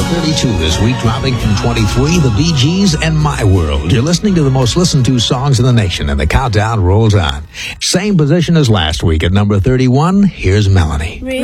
32 this week, dropping from 23, the Bee Gees and My World. You're listening to the most listened to songs in the nation, and the countdown rolls on. Same position as last week at number 31. Here's Melanie.